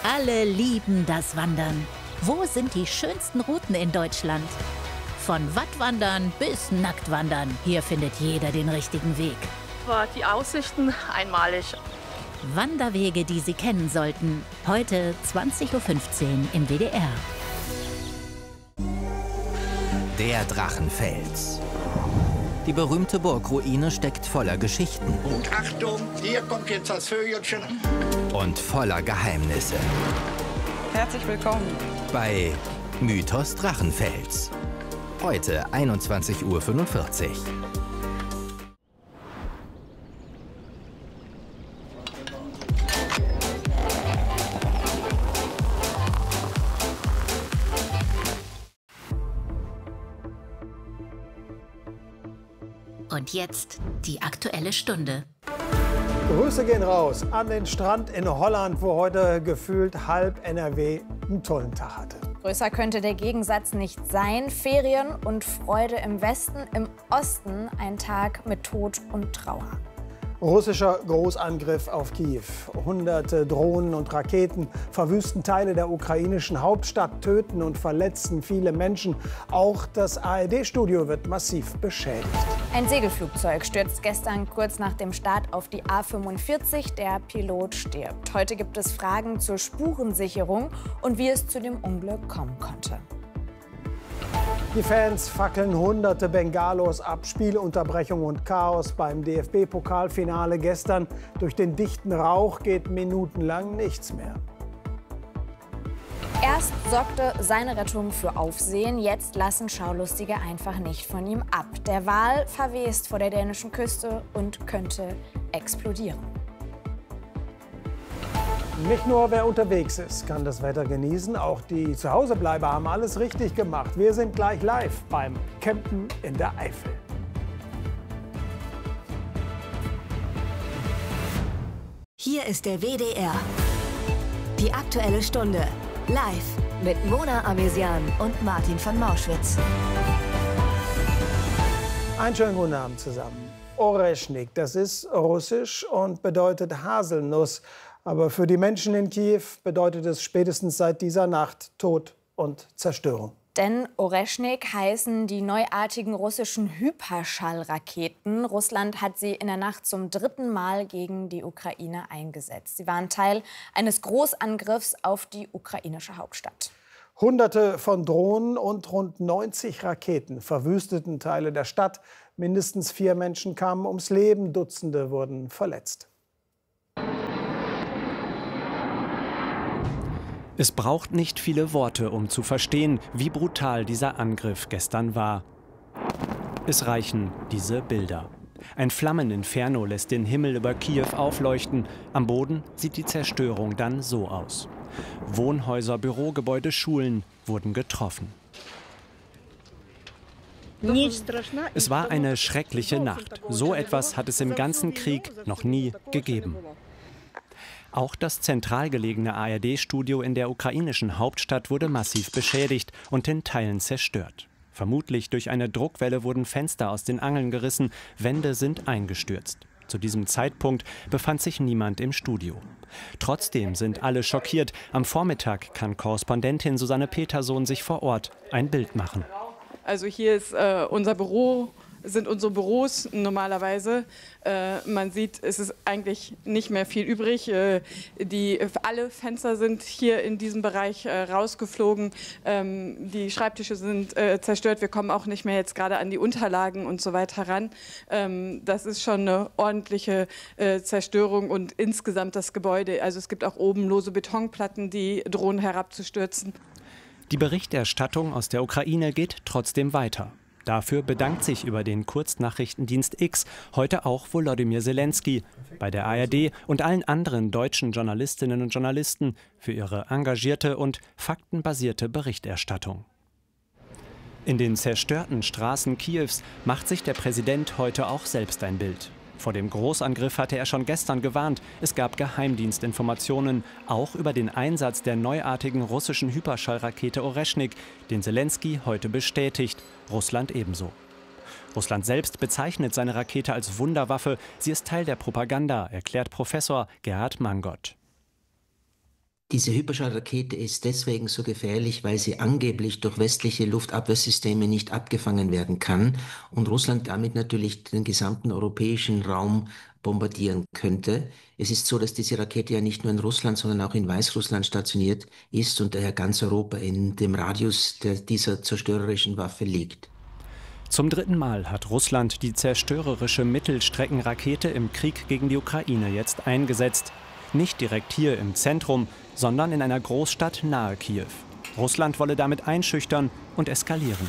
Alle lieben das Wandern. Wo sind die schönsten Routen in Deutschland? Von Wattwandern bis Nacktwandern. Hier findet jeder den richtigen Weg. War die Aussichten einmalig. Wanderwege, die Sie kennen sollten. Heute 20:15 Uhr im WDR. Der Drachenfels. Die berühmte Burgruine steckt voller Geschichten. Und Achtung, hier kommt jetzt das Vögelchen. Und voller Geheimnisse. Herzlich willkommen Bei Mythos Drachenfels. Heute 21:45 Uhr. Und jetzt die Aktuelle Stunde. Grüße gehen raus an den Strand in Holland, wo heute gefühlt halb NRW einen tollen Tag hatte. Größer könnte der Gegensatz nicht sein. Ferien und Freude im Westen, im Osten ein Tag mit Tod und Trauer. Russischer Großangriff auf Kiew. Hunderte Drohnen und Raketen verwüsten Teile der ukrainischen Hauptstadt, töten und verletzen viele Menschen. Auch das ARD-Studio wird massiv beschädigt. Ein Segelflugzeug stürzt gestern kurz nach dem Start auf die A45. Der Pilot stirbt. Heute gibt es Fragen zur Spurensicherung und wie es zu dem Unglück kommen konnte. Die Fans fackeln hunderte Bengalos ab. Spielunterbrechung und Chaos beim DFB-Pokalfinale gestern. Durch den dichten Rauch geht minutenlang nichts mehr. Erst sorgte seine Rettung für Aufsehen, jetzt lassen Schaulustige einfach nicht von ihm ab. Der Wal verwest vor der dänischen Küste und könnte explodieren. Nicht nur wer unterwegs ist, kann das Wetter genießen. Auch die Zuhausebleiber haben alles richtig gemacht. Wir sind gleich live beim Campen in der Eifel. Hier ist der WDR. Die Aktuelle Stunde. Live mit Mona Amesian und Martin von Mauschwitz. Einen schönen guten Abend zusammen. Oreschnik, das ist russisch und bedeutet Haselnuss. Aber für die Menschen in Kiew bedeutet es spätestens seit dieser Nacht Tod und Zerstörung. Denn Oreschnik heißen die neuartigen russischen Hyperschallraketen. Russland hat sie in der Nacht zum 3. Mal gegen die Ukraine eingesetzt. Sie waren Teil eines Großangriffs auf die ukrainische Hauptstadt. Hunderte von Drohnen und rund 90 Raketen verwüsteten Teile der Stadt. Mindestens 4 Menschen kamen ums Leben, Dutzende wurden verletzt. Es braucht nicht viele Worte, um zu verstehen, wie brutal dieser Angriff gestern war. Es reichen diese Bilder. Ein Flammeninferno lässt den Himmel über Kiew aufleuchten. Am Boden sieht die Zerstörung dann so aus. Wohnhäuser, Bürogebäude, Schulen wurden getroffen. Es war eine schreckliche Nacht. So etwas hat es im ganzen Krieg noch nie gegeben. Auch das zentral gelegene ARD-Studio in der ukrainischen Hauptstadt wurde massiv beschädigt und in Teilen zerstört. Vermutlich durch eine Druckwelle wurden Fenster aus den Angeln gerissen, Wände sind eingestürzt. Zu diesem Zeitpunkt befand sich niemand im Studio. Trotzdem sind alle schockiert. Am Vormittag kann Korrespondentin Susanne Petersohn sich vor Ort ein Bild machen. Also hier ist unser Büro, sind unsere Büros normalerweise. Man sieht, es ist eigentlich nicht mehr viel übrig. Alle Fenster sind hier in diesem Bereich rausgeflogen. Die Schreibtische sind zerstört. Wir kommen auch nicht mehr jetzt gerade an die Unterlagen und so weiter ran. Das ist schon eine ordentliche Zerstörung und insgesamt das Gebäude. Also es gibt auch oben lose Betonplatten, die drohen herabzustürzen. Die Berichterstattung aus der Ukraine geht trotzdem weiter. Dafür bedankt sich über den Kurznachrichtendienst X heute auch Volodymyr Zelensky bei der ARD und allen anderen deutschen Journalistinnen und Journalisten für ihre engagierte und faktenbasierte Berichterstattung. In den zerstörten Straßen Kiews macht sich der Präsident heute auch selbst ein Bild. Vor dem Großangriff hatte er schon gestern gewarnt. Es gab Geheimdienstinformationen, auch über den Einsatz der neuartigen russischen Hyperschallrakete Oreschnik, den Zelensky heute bestätigt, Russland ebenso. Russland selbst bezeichnet seine Rakete als Wunderwaffe. Sie ist Teil der Propaganda, erklärt Professor Gerhard Mangot. Diese Hyperschallrakete ist deswegen so gefährlich, weil sie angeblich durch westliche Luftabwehrsysteme nicht abgefangen werden kann und Russland damit natürlich den gesamten europäischen Raum bombardieren könnte. Es ist so, dass diese Rakete ja nicht nur in Russland, sondern auch in Weißrussland stationiert ist und daher ganz Europa in dem Radius dieser zerstörerischen Waffe liegt. Zum 3. Mal hat Russland die zerstörerische Mittelstreckenrakete im Krieg gegen die Ukraine jetzt eingesetzt. Nicht direkt hier im Zentrum, sondern in einer Großstadt nahe Kiew. Russland wolle damit einschüchtern und eskalieren.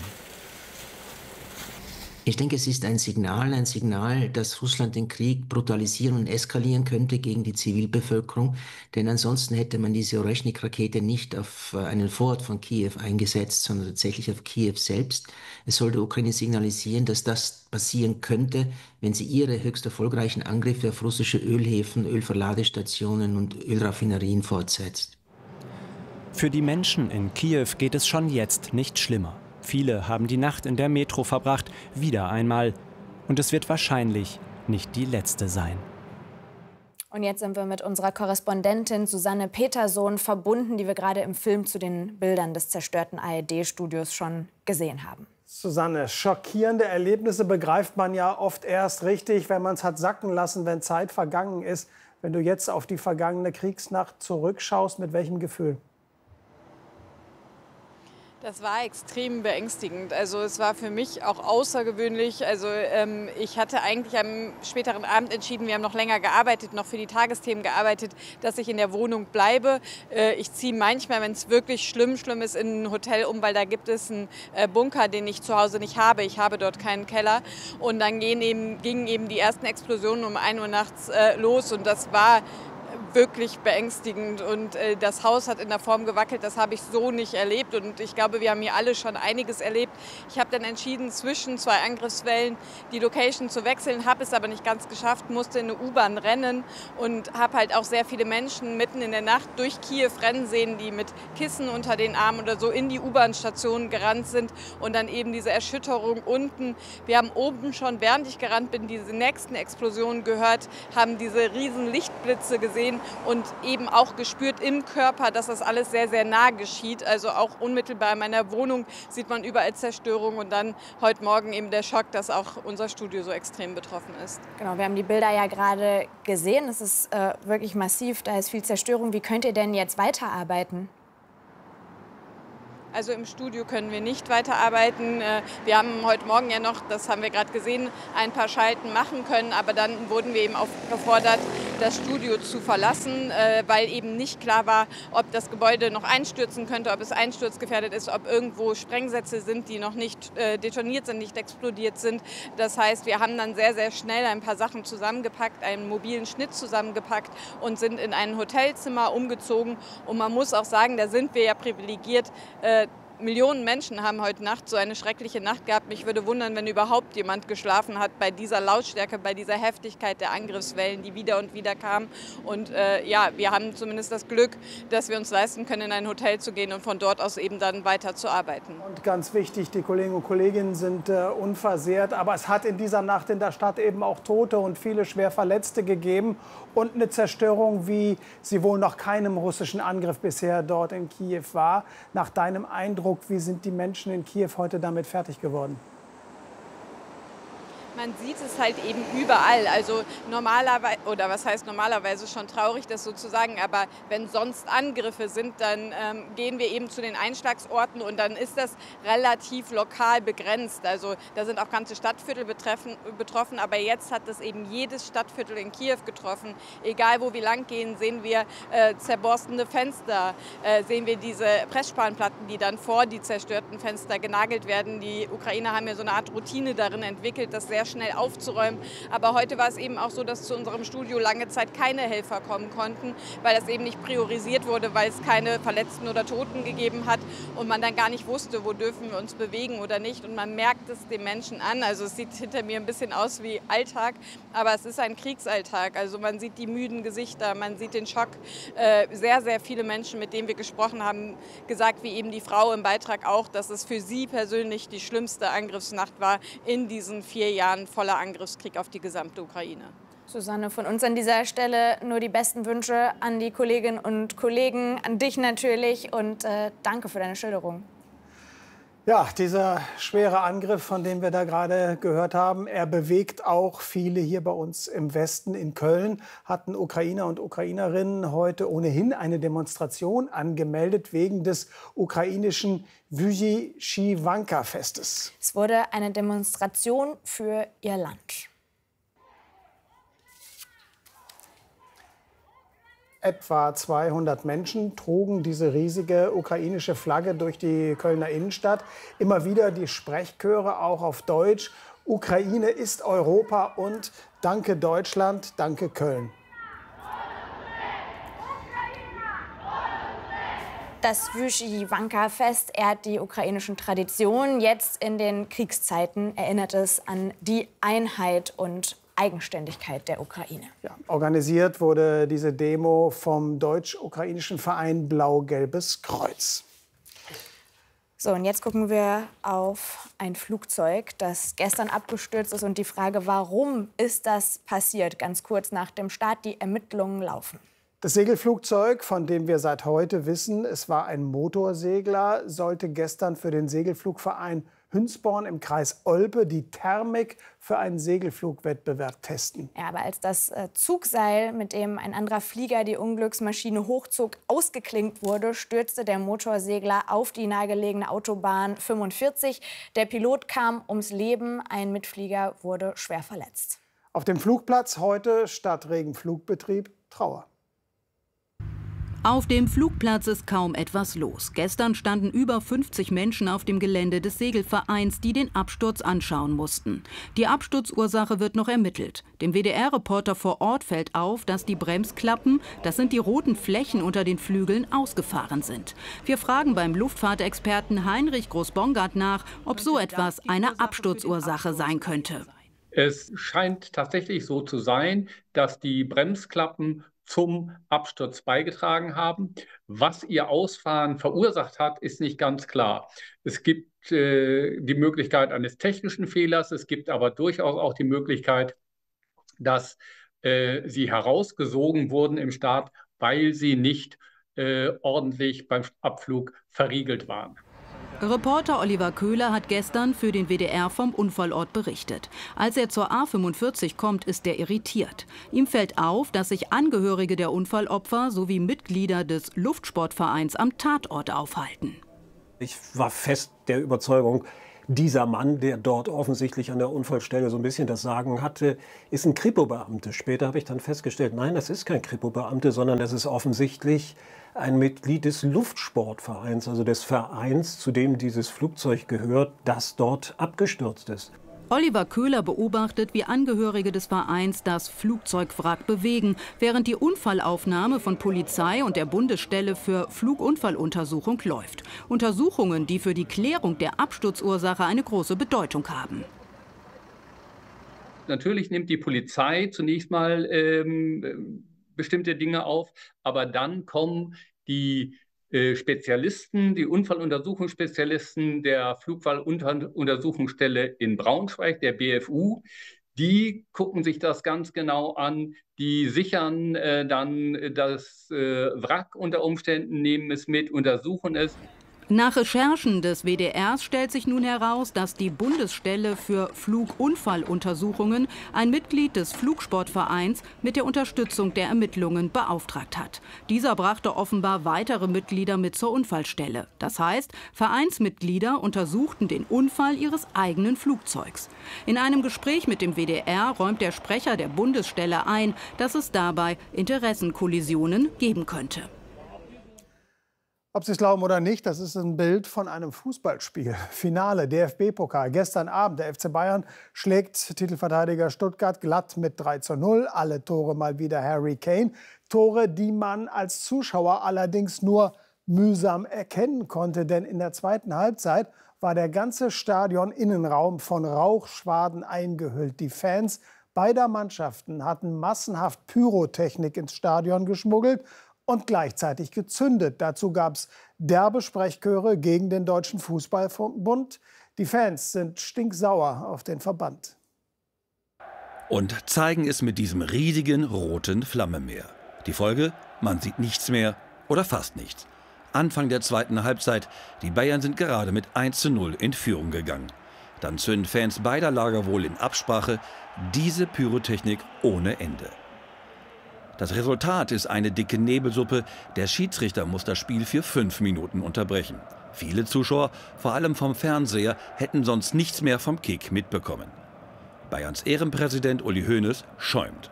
Ich denke, es ist ein Signal, dass Russland den Krieg brutalisieren und eskalieren könnte gegen die Zivilbevölkerung. Denn ansonsten hätte man diese Oreschnik-Rakete nicht auf einen Vorort von Kiew eingesetzt, sondern tatsächlich auf Kiew selbst. Es soll der Ukraine signalisieren, dass das passieren könnte, wenn sie ihre höchst erfolgreichen Angriffe auf russische Ölhäfen, Ölverladestationen und Ölraffinerien fortsetzt. Für die Menschen in Kiew geht es schon jetzt nicht schlimmer. Viele haben die Nacht in der Metro verbracht, wieder einmal. Und es wird wahrscheinlich nicht die letzte sein. Und jetzt sind wir mit unserer Korrespondentin Susanne Petersohn verbunden, die wir gerade im Film zu den Bildern des zerstörten ARD-Studios schon gesehen haben. Susanne, schockierende Erlebnisse begreift man ja oft erst richtig, wenn man es hat sacken lassen, wenn Zeit vergangen ist. Wenn du jetzt auf die vergangene Kriegsnacht zurückschaust, mit welchem Gefühl? Das war extrem beängstigend. Also es war für mich auch außergewöhnlich. Also ich hatte eigentlich am späteren Abend entschieden, wir haben noch länger gearbeitet, noch für die Tagesthemen gearbeitet, dass ich in der Wohnung bleibe. Ich ziehe manchmal, wenn es wirklich schlimm ist, in ein Hotel um, weil da gibt es einen Bunker, den ich zu Hause nicht habe. Ich habe dort keinen Keller. Und dann gingen eben die ersten Explosionen um 1 Uhr nachts los und das war wirklich beängstigend und das Haus hat in der Form gewackelt, das habe ich so nicht erlebt und ich glaube, wir haben hier alle schon einiges erlebt. Ich habe dann entschieden, zwischen 2 Angriffswellen die Location zu wechseln, habe es aber nicht ganz geschafft, musste in eine U-Bahn rennen und habe halt auch sehr viele Menschen mitten in der Nacht durch Kiew rennen sehen, die mit Kissen unter den Armen oder so in die U-Bahn-Station gerannt sind und dann eben diese Erschütterung unten. Wir haben oben schon, während ich gerannt bin, diese nächsten Explosionen gehört, haben diese riesen Lichtblitze gesehen und eben auch gespürt im Körper, dass das alles sehr, sehr nah geschieht. Also auch unmittelbar in meiner Wohnung sieht man überall Zerstörung und dann heute Morgen eben der Schock, dass auch unser Studio so extrem betroffen ist. Genau, wir haben die Bilder ja gerade gesehen. Es ist wirklich massiv, da ist viel Zerstörung. Wie könnt ihr denn jetzt weiterarbeiten? Also im Studio können wir nicht weiterarbeiten. Wir haben heute Morgen ja noch, das haben wir gerade gesehen, ein paar Schalten machen können. Aber dann wurden wir eben aufgefordert, das Studio zu verlassen, weil eben nicht klar war, ob das Gebäude noch einstürzen könnte, ob es einsturzgefährdet ist, ob irgendwo Sprengsätze sind, die noch nicht detoniert sind, nicht explodiert sind. Das heißt, wir haben dann sehr, sehr schnell ein paar Sachen zusammengepackt, einen mobilen Schnitt zusammengepackt und sind in ein Hotelzimmer umgezogen. Und man muss auch sagen, da sind wir ja privilegiert. Millionen Menschen haben heute Nacht so eine schreckliche Nacht gehabt. Mich würde wundern, wenn überhaupt jemand geschlafen hat bei dieser Lautstärke, bei dieser Heftigkeit der Angriffswellen, die wieder und wieder kamen. Und ja, wir haben zumindest das Glück, dass wir uns leisten können, in ein Hotel zu gehen und von dort aus eben dann weiter zu arbeiten. Und ganz wichtig, die Kollegen und Kolleginnen sind unversehrt. Aber es hat in dieser Nacht in der Stadt eben auch Tote und viele schwer Verletzte gegeben. Und eine Zerstörung, wie sie wohl noch keinem russischen Angriff bisher dort in Kiew war. Nach deinem Eindruck, wie sind die Menschen in Kiew heute damit fertig geworden? Man sieht es halt eben überall. Also normalerweise, oder was heißt normalerweise, schon traurig, das so zu sagen, aber wenn sonst Angriffe sind, dann gehen wir eben zu den Einschlagsorten und dann ist das relativ lokal begrenzt. Also da sind auch ganze Stadtviertel betroffen, aber jetzt hat das eben jedes Stadtviertel in Kiew getroffen. Egal wo wir lang gehen, sehen wir zerborstene Fenster, sehen wir diese Pressspanplatten, die dann vor die zerstörten Fenster genagelt werden. Die Ukrainer haben ja so eine Art Routine darin entwickelt, das sehr schnell aufzuräumen. Aber heute war es eben auch so, dass zu unserem Studio lange Zeit keine Helfer kommen konnten, weil das eben nicht priorisiert wurde, weil es keine Verletzten oder Toten gegeben hat und man dann gar nicht wusste, wo dürfen wir uns bewegen oder nicht. Und man merkt es den Menschen an. Also es sieht hinter mir ein bisschen aus wie Alltag, aber es ist ein Kriegsalltag. Also man sieht die müden Gesichter, man sieht den Schock. Sehr, sehr viele Menschen, mit denen wir gesprochen haben, gesagt, wie eben die Frau im Beitrag auch, dass es für sie persönlich die schlimmste Angriffsnacht war in diesen 4 Jahren voller Angriffskrieg auf die gesamte Ukraine. Susanne, von uns an dieser Stelle nur die besten Wünsche an die Kolleginnen und Kollegen, an dich natürlich und danke für deine Schilderung. Ja, dieser schwere Angriff, von dem wir da gerade gehört haben, er bewegt auch viele hier bei uns im Westen. In Köln hatten Ukrainer und Ukrainerinnen heute ohnehin eine Demonstration angemeldet wegen des ukrainischen Wyszynka-Festes. Es wurde eine Demonstration für ihr Land. Etwa 200 Menschen trugen diese riesige ukrainische Flagge durch die Kölner Innenstadt. Immer wieder die Sprechchöre, auch auf Deutsch. Ukraine ist Europa und danke Deutschland, danke Köln. Das Wyszynka-Fest ehrt die ukrainischen Traditionen. Jetzt in den Kriegszeiten erinnert es an die Einheit und Eigenständigkeit der Ukraine. Ja, organisiert wurde diese Demo vom deutsch-ukrainischen Verein Blau-Gelbes Kreuz. So, und jetzt gucken wir auf ein Flugzeug, das gestern abgestürzt ist. Und die Frage, warum ist das passiert? Ganz kurz nach dem Start, die Ermittlungen laufen. Das Segelflugzeug, von dem wir seit heute wissen, es war ein Motorsegler, sollte gestern für den Segelflugverein Hünsborn im Kreis Olpe die Thermik für einen Segelflugwettbewerb testen. Ja, aber als das Zugseil, mit dem ein anderer Flieger die Unglücksmaschine hochzog, ausgeklinkt wurde, stürzte der Motorsegler auf die nahegelegene Autobahn 45. Der Pilot kam ums Leben, ein Mitflieger wurde schwer verletzt. Auf dem Flugplatz heute statt Regenflugbetrieb Trauer. Auf dem Flugplatz ist kaum etwas los. Gestern standen über 50 Menschen auf dem Gelände des Segelvereins, die den Absturz anschauen mussten. Die Absturzursache wird noch ermittelt. Dem WDR-Reporter vor Ort fällt auf, dass die Bremsklappen, das sind die roten Flächen unter den Flügeln, ausgefahren sind. Wir fragen beim Luftfahrtexperten Heinrich Groß-Bongard nach, ob so etwas eine Absturzursache sein könnte. Es scheint tatsächlich so zu sein, dass die Bremsklappen zum Absturz beigetragen haben. Was ihr Ausfahren verursacht hat, ist nicht ganz klar. Es gibt die Möglichkeit eines technischen Fehlers, es gibt aber durchaus auch die Möglichkeit, dass sie herausgesogen wurden im Start, weil sie nicht ordentlich beim Abflug verriegelt waren. Reporter Oliver Köhler hat gestern für den WDR vom Unfallort berichtet. Als er zur A45 kommt, ist er irritiert. Ihm fällt auf, dass sich Angehörige der Unfallopfer sowie Mitglieder des Luftsportvereins am Tatort aufhalten. Ich war fest der Überzeugung, dieser Mann, der dort offensichtlich an der Unfallstelle so ein bisschen das Sagen hatte, ist ein Kripo-Beamte. Später habe ich dann festgestellt, nein, das ist kein Kripo-Beamte, sondern das ist offensichtlich ein Mitglied des Luftsportvereins, also des Vereins, zu dem dieses Flugzeug gehört, das dort abgestürzt ist. Oliver Köhler beobachtet, wie Angehörige des Vereins das Flugzeugwrack bewegen, während die Unfallaufnahme von Polizei und der Bundesstelle für Flugunfalluntersuchung läuft. Untersuchungen, die für die Klärung der Absturzursache eine große Bedeutung haben. Natürlich nimmt die Polizei zunächst mal bestimmte Dinge auf, aber dann kommen die Spezialisten, die Unfalluntersuchungsspezialisten der Flugfalluntersuchungsstelle in Braunschweig, der BFU, die gucken sich das ganz genau an, die sichern dann das Wrack unter Umständen, nehmen es mit, untersuchen es. Nach Recherchen des WDRs stellt sich nun heraus, dass die Bundesstelle für Flugunfalluntersuchungen ein Mitglied des Flugsportvereins mit der Unterstützung der Ermittlungen beauftragt hat. Dieser brachte offenbar weitere Mitglieder mit zur Unfallstelle. Das heißt, Vereinsmitglieder untersuchten den Unfall ihres eigenen Flugzeugs. In einem Gespräch mit dem WDR räumt der Sprecher der Bundesstelle ein, dass es dabei Interessenkollisionen geben könnte. Ob Sie es glauben oder nicht, das ist ein Bild von einem Fußballspiel. Finale, DFB-Pokal. Gestern Abend, der FC Bayern schlägt Titelverteidiger Stuttgart glatt mit 3:0. Alle Tore mal wieder Harry Kane. Tore, die man als Zuschauer allerdings nur mühsam erkennen konnte. Denn in der zweiten Halbzeit war der ganze Stadion-Innenraum von Rauchschwaden eingehüllt. Die Fans beider Mannschaften hatten massenhaft Pyrotechnik ins Stadion geschmuggelt und gleichzeitig gezündet. Dazu gab es derbe Sprechchöre gegen den Deutschen Fußballbund. Die Fans sind stinksauer auf den Verband. und zeigen es mit diesem riesigen roten Flammenmeer. Die Folge? Man sieht nichts mehr oder fast nichts. Anfang der zweiten Halbzeit, die Bayern sind gerade mit 1:0 in Führung gegangen. Dann zünden Fans beider Lager wohl in Absprache diese Pyrotechnik ohne Ende. Das Resultat ist eine dicke Nebelsuppe. Der Schiedsrichter muss das Spiel für 5 Minuten unterbrechen. Viele Zuschauer, vor allem vom Fernseher, hätten sonst nichts mehr vom Kick mitbekommen. Bayerns Ehrenpräsident Uli Hoeneß schäumt.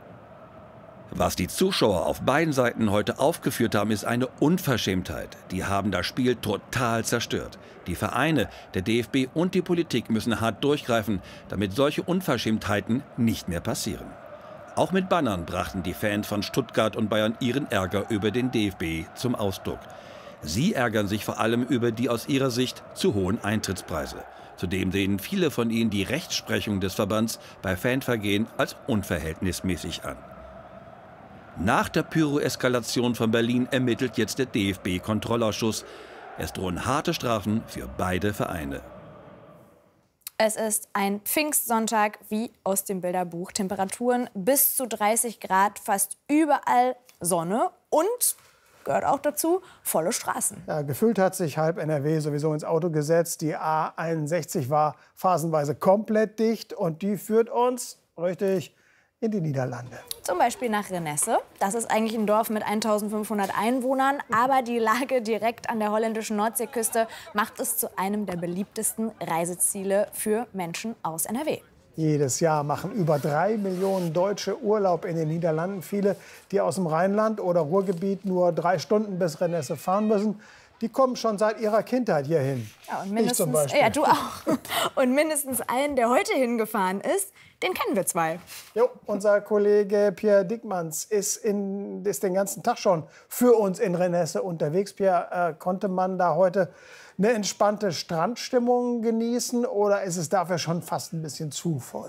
Was die Zuschauer auf beiden Seiten heute aufgeführt haben, ist eine Unverschämtheit. Die haben das Spiel total zerstört. Die Vereine, der DFB und die Politik müssen hart durchgreifen, damit solche Unverschämtheiten nicht mehr passieren. Auch mit Bannern brachten die Fans von Stuttgart und Bayern ihren Ärger über den DFB zum Ausdruck. Sie ärgern sich vor allem über die aus ihrer Sicht zu hohen Eintrittspreise. Zudem sehen viele von ihnen die Rechtsprechung des Verbands bei Fanvergehen als unverhältnismäßig an. Nach der Pyro-Eskalation von Berlin ermittelt jetzt der DFB-Kontrollausschuss. Es drohen harte Strafen für beide Vereine. Es ist ein Pfingstsonntag wie aus dem Bilderbuch. Temperaturen bis zu 30 Grad, fast überall Sonne und, gehört auch dazu, volle Straßen. Ja, gefühlt hat sich halb NRW sowieso ins Auto gesetzt. Die A61 war phasenweise komplett dicht und die führt uns, richtig, in die Niederlande. Zum Beispiel nach Renesse. Das ist eigentlich ein Dorf mit 1500 Einwohnern. Aber die Lage direkt an der holländischen Nordseeküste macht es zu einem der beliebtesten Reiseziele für Menschen aus NRW. Jedes Jahr machen über 3 Millionen Deutsche Urlaub in den Niederlanden. Viele, die aus dem Rheinland oder Ruhrgebiet nur 3 Stunden bis Renesse fahren müssen, die kommen schon seit ihrer Kindheit hierhin. Ja, und ich zum Beispiel. Ja, du auch. Und mindestens einen, der heute hingefahren ist, den kennen wir zwei. Jo, unser Kollege Pierre Dickmanns ist den ganzen Tag schon für uns in Renesse unterwegs. Pierre, konnte man da heute eine entspannte Strandstimmung genießen oder ist es dafür schon fast ein bisschen zu voll?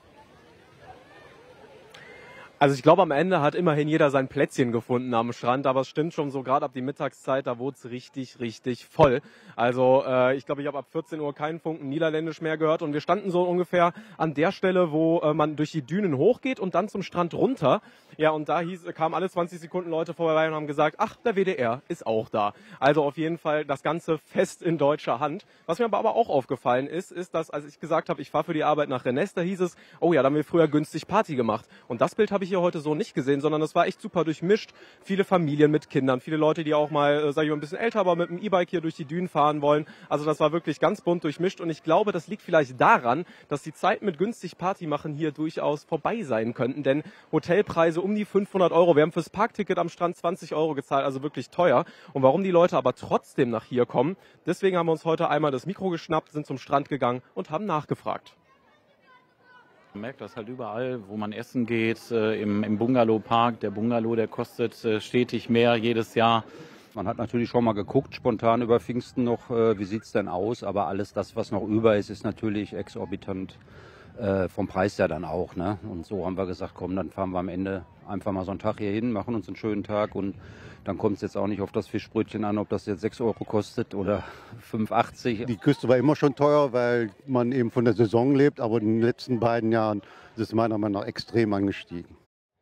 Also ich glaube, am Ende hat immerhin jeder sein Plätzchen gefunden am Strand, aber es stimmt schon so, gerade ab die Mittagszeit, da wurde es richtig, richtig voll. Also ich glaube, ich habe ab 14 Uhr keinen Funken Niederländisch mehr gehört und wir standen so ungefähr an der Stelle, wo man durch die Dünen hochgeht und dann zum Strand runter. Ja, und da kamen alle 20 Sekunden Leute vorbei und haben gesagt, ach, der WDR ist auch da. Also auf jeden Fall das Ganze fest in deutscher Hand. Was mir aber auch aufgefallen ist, dass, als ich gesagt habe, ich fahre für die Arbeit nach Renesse, da hieß es, oh ja, da haben wir früher günstig Party gemacht. Und das Bild habe ich hier heute so nicht gesehen, sondern das war echt super durchmischt. Viele Familien mit Kindern, viele Leute, die auch mal, sag ich mal, ein bisschen älter, aber mit dem E-Bike hier durch die Dünen fahren wollen. Also das war wirklich ganz bunt durchmischt und ich glaube, das liegt vielleicht daran, dass die Zeit mit günstig Party machen hier durchaus vorbei sein könnten, denn Hotelpreise um die 500 Euro. Wir haben fürs Parkticket am Strand 20 Euro gezahlt, also wirklich teuer. Und warum die Leute aber trotzdem nach hier kommen, deswegen haben wir uns heute einmal das Mikro geschnappt, sind zum Strand gegangen und haben nachgefragt. Man merkt das halt überall, wo man essen geht, im Bungalow-Park. Der Bungalow, der kostet stetig mehr jedes Jahr. Man hat natürlich schon mal geguckt, spontan über Pfingsten noch, wie sieht es denn aus. Aber alles das, was noch über ist, ist natürlich exorbitant vom Preis her dann auch. Ne? Und so haben wir gesagt, komm, dann fahren wir am Ende einfach mal so einen Tag hier hin, machen uns einen schönen Tag und dann kommt es jetzt auch nicht auf das Fischbrötchen an, ob das jetzt 6 Euro kostet oder 5,80. Die Küste war immer schon teuer, weil man eben von der Saison lebt, aber in den letzten beiden Jahren ist es meiner Meinung nach extrem angestiegen.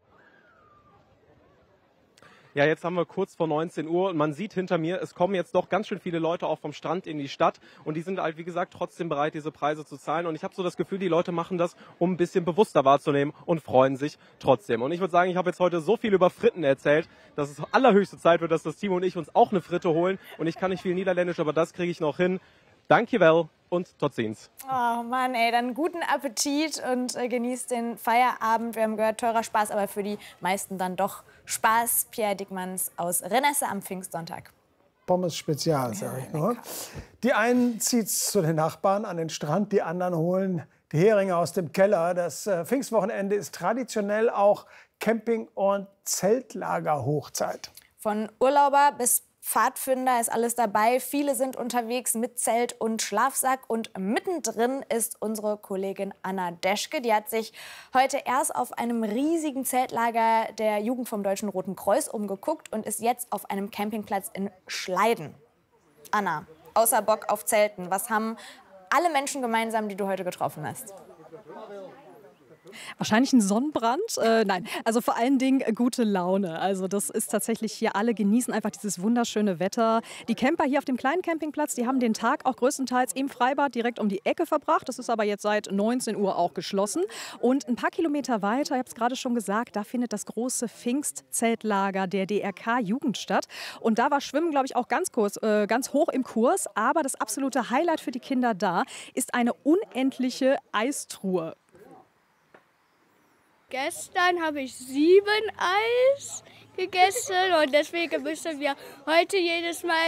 Ja, jetzt haben wir kurz vor 19 Uhr und man sieht hinter mir, es kommen jetzt doch ganz schön viele Leute auch vom Strand in die Stadt und die sind halt, wie gesagt, trotzdem bereit, diese Preise zu zahlen und ich habe so das Gefühl, die Leute machen das, um ein bisschen bewusster wahrzunehmen und freuen sich trotzdem. Und ich würde sagen, ich habe jetzt heute so viel über Fritten erzählt, dass es allerhöchste Zeit wird, dass das Team und ich uns auch eine Fritte holen und ich kann nicht viel Niederländisch, aber das kriege ich noch hin. Dankjewel und tot ziens. Oh Mann, ey, dann guten Appetit und genießt den Feierabend. Wir haben gehört, teurer Spaß, aber für die meisten dann doch Spaß. Pierre Dickmanns aus Renesse am Pfingstsonntag. Pommes Spezial, sag ich nur. Die einen zieht's zu den Nachbarn an den Strand, die anderen holen die Heringe aus dem Keller. Das Pfingstwochenende ist traditionell auch Camping- und Zeltlager-Hochzeit. Von Urlauber bis Pfadfinder ist alles dabei. Viele sind unterwegs mit Zelt und Schlafsack. Und mittendrin ist unsere Kollegin Anna Deschke. Die hat sich heute erst auf einem riesigen Zeltlager der Jugend vom Deutschen Roten Kreuz umgeguckt und ist jetzt auf einem Campingplatz in Schleiden. Anna, außer Bock auf Zelten, was haben alle Menschen gemeinsam, die du heute getroffen hast? Wahrscheinlich ein Sonnenbrand? Nein, also vor allen Dingen gute Laune. Also das ist tatsächlich hier, alle genießen einfach dieses wunderschöne Wetter. Die Camper hier auf dem kleinen Campingplatz, die haben den Tag auch größtenteils im Freibad direkt um die Ecke verbracht. Das ist aber jetzt seit 19 Uhr auch geschlossen. Und ein paar Kilometer weiter, ich habe es gerade schon gesagt, da findet das große Pfingstzeltlager der DRK-Jugend statt. Und da war Schwimmen, glaube ich, auch ganz hoch im Kurs. Aber das absolute Highlight für die Kinder da ist eine unendliche Eistruhe. Gestern habe ich 7 Eis gegessen und deswegen müssen wir heute jedes Mal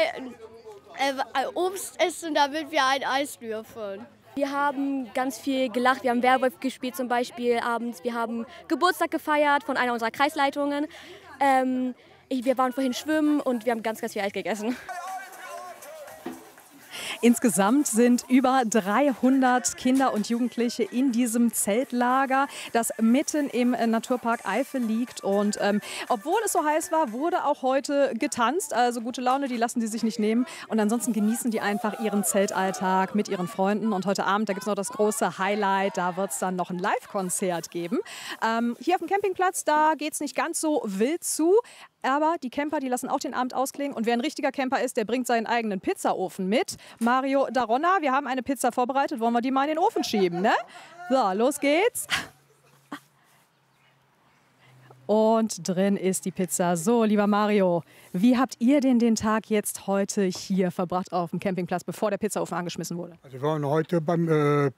Obst essen, damit wir ein Eis dürfen. Wir haben ganz viel gelacht, wir haben Werwolf gespielt zum Beispiel abends, wir haben Geburtstag gefeiert von einer unserer Kreisleitungen. Wir waren vorhin schwimmen und wir haben ganz viel Eis gegessen. Insgesamt sind über 300 Kinder und Jugendliche in diesem Zeltlager, das mitten im Naturpark Eifel liegt. Und obwohl es so heiß war, wurde auch heute getanzt. Also gute Laune, die lassen die sich nicht nehmen. Und ansonsten genießen die einfach ihren Zeltalltag mit ihren Freunden. Und heute Abend, da gibt es noch das große Highlight, da wird es dann noch ein Live-Konzert geben. Hier auf dem Campingplatz, da geht es nicht ganz so wild zu. Aber die Camper, die lassen auch den Abend ausklingen. Und wer ein richtiger Camper ist, der bringt seinen eigenen Pizzaofen mit. Mario Daronna, wir haben eine Pizza vorbereitet. Wollen wir die mal in den Ofen schieben, ne? So, los geht's. Und drin ist die Pizza. So, lieber Mario, wie habt ihr denn den Tag jetzt heute hier verbracht auf dem Campingplatz, bevor der Pizzaofen angeschmissen wurde? Also wir waren heute beim...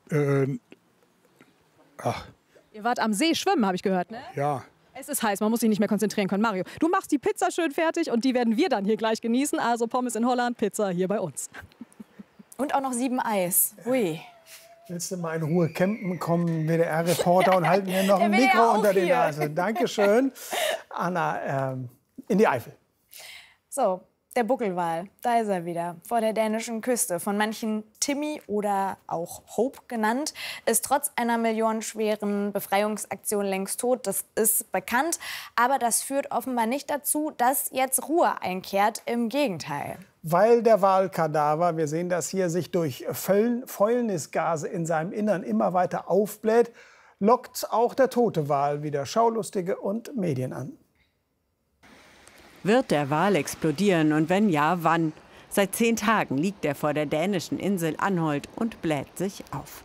Ihr wart am See schwimmen, habe ich gehört, ne? Ja. Es ist heiß, man muss sich nicht mehr konzentrieren können. Mario, du machst die Pizza schön fertig und die werden wir dann hier gleich genießen. Also Pommes in Holland, Pizza hier bei uns. Und auch noch 7 Eis. Ui. Willst du mal in Ruhe campen kommen, WDR-Reporter, und halten mir noch ein Mikro unter die Nase. Dankeschön. Anna, in die Eifel. So, der Buckelwal, da ist er wieder, vor der dänischen Küste. Von manchen Timmy oder auch Hope genannt, ist trotz einer millionenschweren Befreiungsaktion längst tot. Das ist bekannt. Aber das führt offenbar nicht dazu, dass jetzt Ruhe einkehrt. Im Gegenteil. Weil der Walkadaver, wir sehen das hier, sich durch Fäulnisgase in seinem Innern immer weiter aufbläht, lockt auch der tote Wal wieder Schaulustige und Medien an. Wird der Wal explodieren und wenn ja, wann? Seit 10 Tagen liegt er vor der dänischen Insel Anholt und bläht sich auf.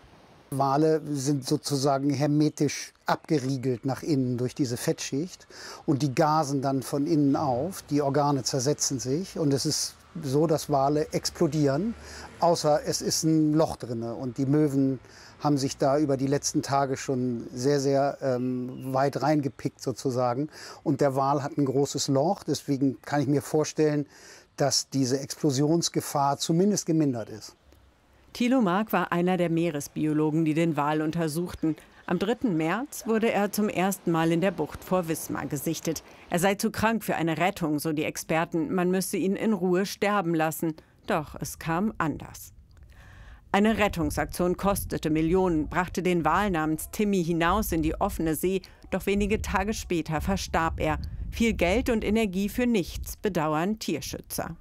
Wale sind sozusagen hermetisch abgeriegelt nach innen durch diese Fettschicht und die gasen dann von innen auf, die Organe zersetzen sich und es ist so, dass Wale explodieren, außer es ist ein Loch drin und die Möwen haben sich da über die letzten Tage schon sehr weit reingepickt sozusagen. Und der Wal hat ein großes Loch, deswegen kann ich mir vorstellen, dass diese Explosionsgefahr zumindest gemindert ist. Thilo Mark war einer der Meeresbiologen, die den Wal untersuchten. Am 3. März wurde er zum ersten Mal in der Bucht vor Wismar gesichtet. Er sei zu krank für eine Rettung, so die Experten. Man müsse ihn in Ruhe sterben lassen. Doch es kam anders. Eine Rettungsaktion kostete Millionen, brachte den Wal namens Timmy hinaus in die offene See. Doch wenige Tage später verstarb er. Viel Geld und Energie für nichts, bedauern Tierschützer.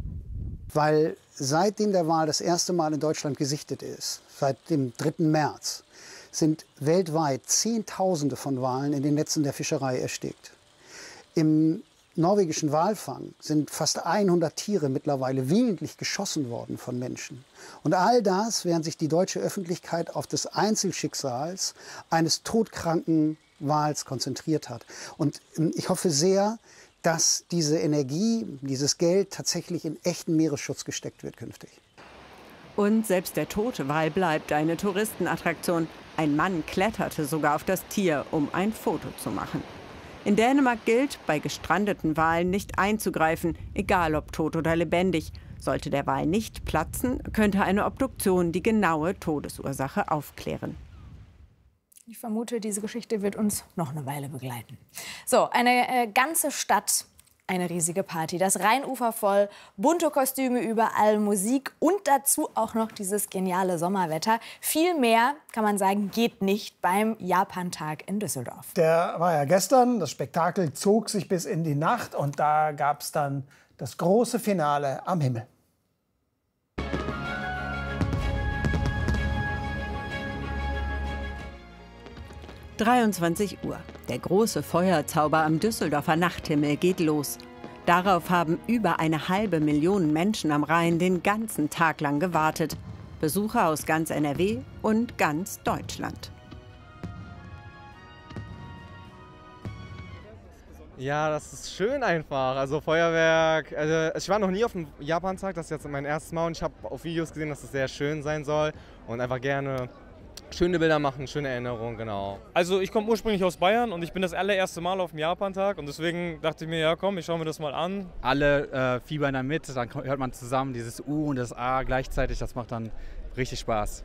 Weil seitdem der Wal das erste Mal in Deutschland gesichtet ist, seit dem 3. März, sind weltweit Zehntausende von Walen in den Netzen der Fischerei erstickt. Im norwegischen Walfang sind fast 100 Tiere mittlerweile willentlich geschossen worden von Menschen. Und all das, während sich die deutsche Öffentlichkeit auf das Einzelschicksals eines todkranken Wals konzentriert hat. Und ich hoffe sehr, dass diese Energie, dieses Geld tatsächlich in echten Meeresschutz gesteckt wird künftig. Und selbst der tote Wal bleibt eine Touristenattraktion. Ein Mann kletterte sogar auf das Tier, um ein Foto zu machen. In Dänemark gilt, bei gestrandeten Walen nicht einzugreifen, egal ob tot oder lebendig. Sollte der Wal nicht platzen, könnte eine Obduktion die genaue Todesursache aufklären. Ich vermute, diese Geschichte wird uns noch eine Weile begleiten. So, eine ganze Stadt, eine riesige Party. Das Rheinufer voll, bunte Kostüme überall, Musik und dazu auch noch dieses geniale Sommerwetter. Viel mehr, kann man sagen, geht nicht beim Japantag in Düsseldorf. Der war ja gestern, das Spektakel zog sich bis in die Nacht und da gab es dann das große Finale am Himmel. 23 Uhr. Der große Feuerzauber am Düsseldorfer Nachthimmel geht los. Darauf haben über 1,5 Million Menschen am Rhein den ganzen Tag lang gewartet. Besucher aus ganz NRW und ganz Deutschland. Ja, das ist schön einfach. Also Feuerwerk, ich war noch nie auf dem Japan-Tag, das ist jetzt mein erstes Mal und ich habe auf Videos gesehen, dass es sehr schön sein soll und einfach gerne schöne Bilder machen, schöne Erinnerungen, genau. Also ich komme ursprünglich aus Bayern und ich bin das allererste Mal auf dem Japan-Tag und deswegen dachte ich mir, ja komm, ich schaue mir das mal an. Alle fiebern da mit, dann hört man zusammen dieses U und das A gleichzeitig, das macht dann richtig Spaß.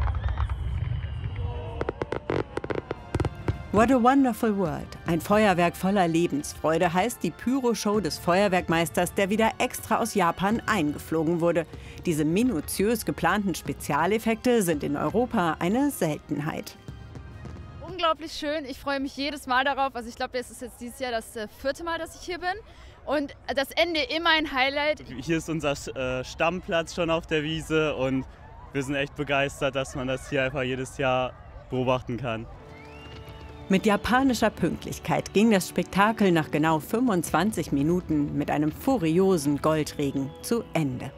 What a Wonderful World. Ein Feuerwerk voller Lebensfreude heißt die Pyro-Show des Feuerwerkmeisters, der wieder extra aus Japan eingeflogen wurde. Diese minutiös geplanten Spezialeffekte sind in Europa eine Seltenheit. Unglaublich schön. Ich freue mich jedes Mal darauf. Also ich glaube, es ist jetzt dieses Jahr das 4. Mal, dass ich hier bin. Und das Ende immer ein Highlight. Hier ist unser Stammplatz schon auf der Wiese und wir sind echt begeistert, dass man das hier einfach jedes Jahr beobachten kann. Mit japanischer Pünktlichkeit ging das Spektakel nach genau 25 Minuten mit einem furiosen Goldregen zu Ende.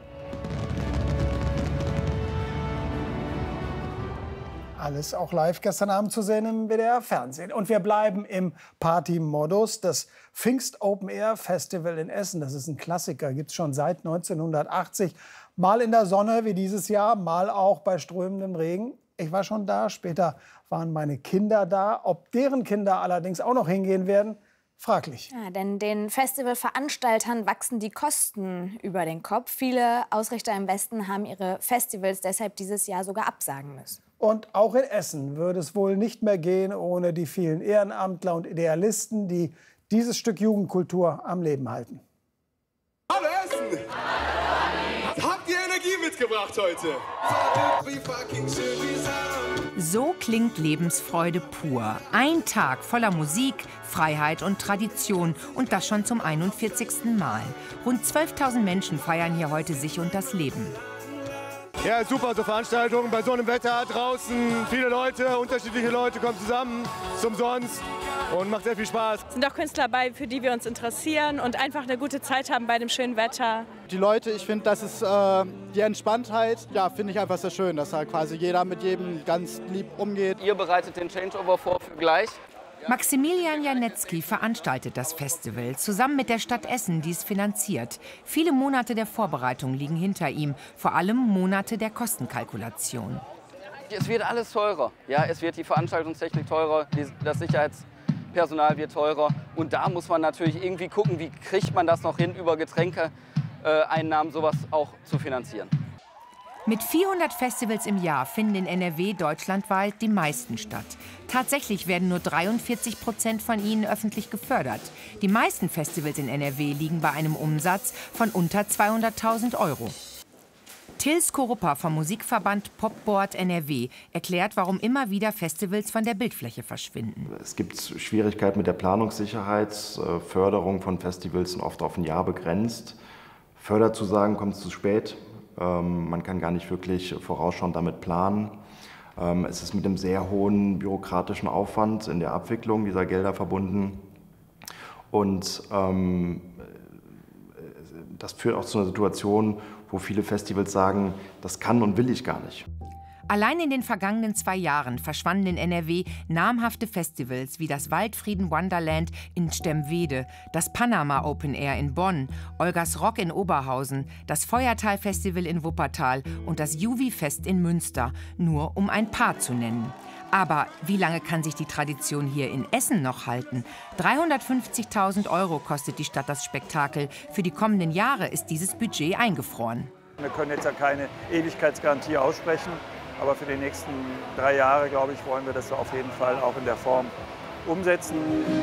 Alles auch live gestern Abend zu sehen im WDR-Fernsehen. Und wir bleiben im Party-Modus. Das Pfingst Open Air Festival in Essen, das ist ein Klassiker, gibt es schon seit 1980. Mal in der Sonne wie dieses Jahr, mal auch bei strömendem Regen. Ich war schon da, später waren meine Kinder da. Ob deren Kinder allerdings auch noch hingehen werden, fraglich. Ja, denn den Festivalveranstaltern wachsen die Kosten über den Kopf. Viele Ausrichter im Westen haben ihre Festivals deshalb dieses Jahr sogar absagen müssen. Und auch in Essen würde es wohl nicht mehr gehen ohne die vielen Ehrenamtler und Idealisten, die dieses Stück Jugendkultur am Leben halten. Hallo Essen! Habt ihr Energie mitgebracht heute? So klingt Lebensfreude pur. Ein Tag voller Musik, Freiheit und Tradition. Und das schon zum 41. Mal. Rund 12.000 Menschen feiern hier heute sich und das Leben. Ja, super, so Veranstaltungen bei so einem Wetter draußen. Viele Leute, unterschiedliche Leute kommen zusammen, ist umsonst und macht sehr viel Spaß. Es sind auch Künstler dabei, für die wir uns interessieren und einfach eine gute Zeit haben bei dem schönen Wetter. Die Leute, ich finde, das ist die Entspanntheit, ja, finde ich einfach sehr schön, dass halt quasi jeder mit jedem ganz lieb umgeht. Ihr bereitet den Changeover vor für gleich. Maximilian Janetzky veranstaltet das Festival, zusammen mit der Stadt Essen, die es finanziert. Viele Monate der Vorbereitung liegen hinter ihm, vor allem Monate der Kostenkalkulation. Es wird alles teurer. Ja, es wird die Veranstaltungstechnik teurer, das Sicherheitspersonal wird teurer. Und da muss man natürlich irgendwie gucken, wie kriegt man das noch hin, über Getränkeeinnahmen sowas auch zu finanzieren. Mit 400 Festivals im Jahr finden in NRW deutschlandweit die meisten statt. Tatsächlich werden nur 43% von ihnen öffentlich gefördert. Die meisten Festivals in NRW liegen bei einem Umsatz von unter 200.000 €. Till Skorupa vom Musikverband Popboard NRW erklärt, warum immer wieder Festivals von der Bildfläche verschwinden. Es gibt Schwierigkeiten mit der Planungssicherheit. Förderung von Festivals sind oft auf ein Jahr begrenzt. Förderzusagen kommt zu spät. Man kann gar nicht wirklich vorausschauend damit planen. Es ist mit einem sehr hohen bürokratischen Aufwand in der Abwicklung dieser Gelder verbunden. Und das führt auch zu einer Situation, wo viele Festivals sagen, das kann und will ich gar nicht. Allein in den vergangenen 2 Jahren verschwanden in NRW namhafte Festivals wie das Waldfrieden Wonderland in Stemwede, das Panama Open Air in Bonn, Olgas Rock in Oberhausen, das Feuertal Festival in Wuppertal und das Juvi-Fest in Münster, nur um ein paar zu nennen. Aber wie lange kann sich die Tradition hier in Essen noch halten? 350.000 € kostet die Stadt das Spektakel. Für die kommenden Jahre ist dieses Budget eingefroren. Wir können jetzt ja keine Ewigkeitsgarantie aussprechen. Aber für die nächsten 3 Jahre, glaube ich, wollen wir das auf jeden Fall auch in der Form umsetzen.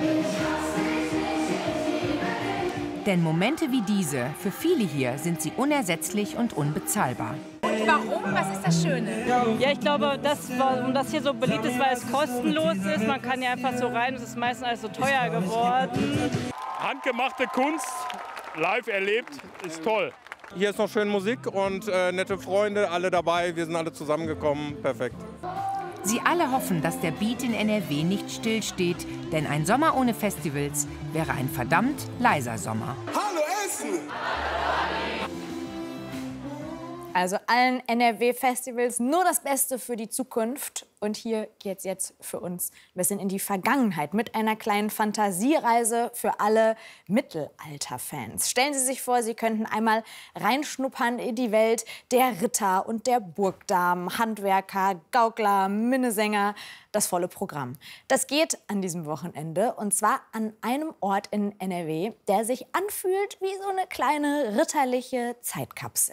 Denn Momente wie diese, für viele hier sind sie unersetzlich und unbezahlbar. Und warum? Was ist das Schöne? Ja, ich glaube, warum das hier so beliebt ist, weil es kostenlos ist. Man kann ja einfach so rein, es ist meistens alles so teuer geworden. Handgemachte Kunst, live erlebt, ist toll. Hier ist noch schön Musik und nette Freunde, alle dabei. Wir sind alle zusammengekommen. Perfekt. Sie alle hoffen, dass der Beat in NRW nicht stillsteht, denn ein Sommer ohne Festivals wäre ein verdammt leiser Sommer. Hallo Essen! Also allen NRW-Festivals nur das Beste für die Zukunft. Und hier geht's jetzt für uns ein bisschen in die Vergangenheit mit einer kleinen Fantasiereise für alle Mittelalter-Fans. Stellen Sie sich vor, Sie könnten einmal reinschnuppern in die Welt der Ritter und der Burgdamen, Handwerker, Gaukler, Minnesänger, das volle Programm. Das geht an diesem Wochenende und zwar an einem Ort in NRW, der sich anfühlt wie so eine kleine ritterliche Zeitkapsel.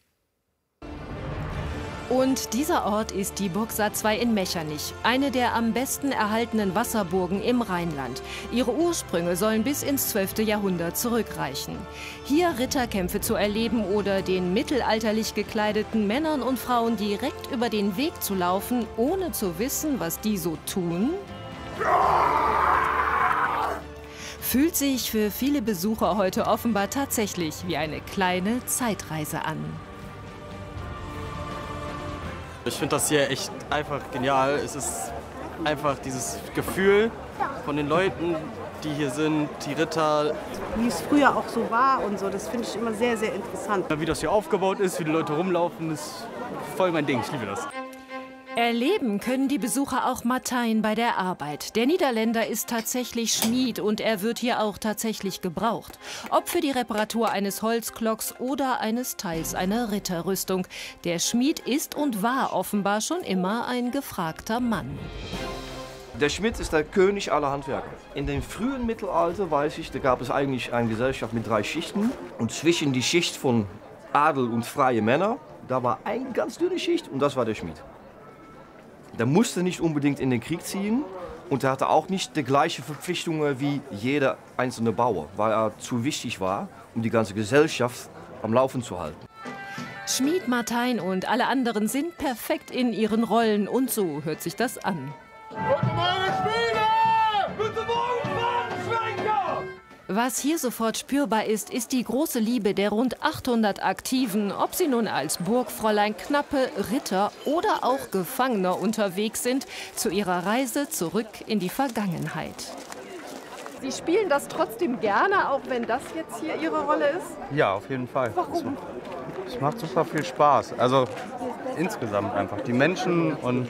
Und dieser Ort ist die Burg Sa 2 in Mechernich, eine der am besten erhaltenen Wasserburgen im Rheinland. Ihre Ursprünge sollen bis ins 12. Jahrhundert zurückreichen. Hier Ritterkämpfe zu erleben oder den mittelalterlich gekleideten Männern und Frauen direkt über den Weg zu laufen, ohne zu wissen, was die so tun, fühlt sich für viele Besucher heute offenbar tatsächlich wie eine kleine Zeitreise an. Ich finde das hier echt einfach genial. Es ist einfach dieses Gefühl von den Leuten, die hier sind, die Ritter. Wie es früher auch so war und so, das finde ich immer sehr, sehr interessant. Wie das hier aufgebaut ist, wie die Leute rumlaufen, ist voll mein Ding. Ich liebe das. Erleben können die Besucher auch Martijn bei der Arbeit. Der Niederländer ist tatsächlich Schmied und er wird hier auch tatsächlich gebraucht. Ob für die Reparatur eines Holzklocks oder eines Teils einer Ritterrüstung. Der Schmied ist und war offenbar schon immer ein gefragter Mann. Der Schmied ist der König aller Handwerker. In dem frühen Mittelalter, weiß ich, da gab es eigentlich eine Gesellschaft mit 3 Schichten. Und zwischen die Schicht von Adel und freie Männer, da war eine ganz dünne Schicht und das war der Schmied. Der musste nicht unbedingt in den Krieg ziehen und er hatte auch nicht die gleichen Verpflichtungen wie jeder einzelne Bauer, weil er zu wichtig war, um die ganze Gesellschaft am Laufen zu halten. Schmied Martijn und alle anderen sind perfekt in ihren Rollen und so hört sich das an. Guten Morgen, Schmiede! Guten Morgen, Fahnenschwenker! Was hier sofort spürbar ist, ist die große Liebe der rund 800 Aktiven, ob sie nun als Burgfräulein, Knappe, Ritter oder auch Gefangener unterwegs sind, zu ihrer Reise zurück in die Vergangenheit. Sie spielen das trotzdem gerne, auch wenn das jetzt hier Ihre Rolle ist? Ja, auf jeden Fall. Warum? Es macht super viel Spaß. Also insgesamt einfach. Die Menschen und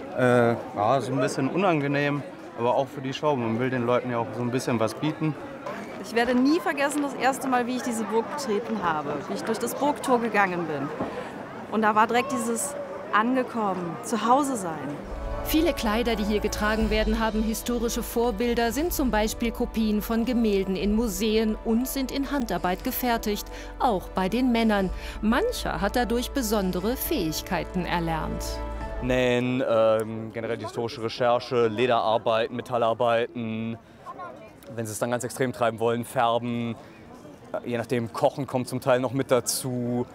ja, so ein bisschen unangenehm, aber auch für die Show. Man will den Leuten ja auch so ein bisschen was bieten. Ich werde nie vergessen, das erste Mal, wie ich diese Burg betreten habe, wie ich durch das Burgtor gegangen bin. Und da war direkt dieses Angekommen, zu Hause sein. Viele Kleider, die hier getragen werden, haben historische Vorbilder, sind zum Beispiel Kopien von Gemälden in Museen und sind in Handarbeit gefertigt, auch bei den Männern. Mancher hat dadurch besondere Fähigkeiten erlernt. Nähen, generell die historische Recherche, Lederarbeiten, Metallarbeiten. Wenn sie es dann ganz extrem treiben wollen, färben, je nachdem Kochen kommt zum Teil noch mit dazu.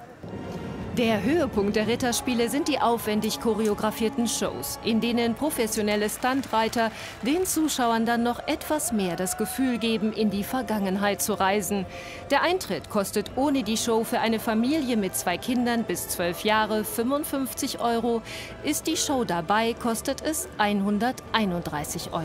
Der Höhepunkt der Ritterspiele sind die aufwendig choreografierten Shows, in denen professionelle Stuntreiter den Zuschauern dann noch etwas mehr das Gefühl geben, in die Vergangenheit zu reisen. Der Eintritt kostet ohne die Show für eine Familie mit 2 Kindern bis 12 Jahre 55 €. Ist die Show dabei, kostet es 131 €.